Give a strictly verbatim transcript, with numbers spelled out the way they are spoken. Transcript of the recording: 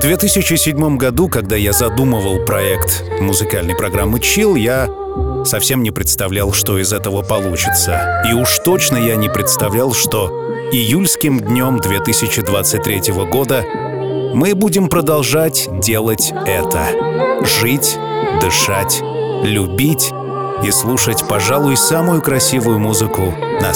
две тысячи седьмом году, когда я задумывал проект музыкальной программы Chill, я совсем не представлял, что из этого получится. И уж точно я не представлял, что июльским днем две тысячи двадцать третьего года мы будем продолжать делать это. Жить, дышать, любить и слушать, пожалуй, самую красивую музыку на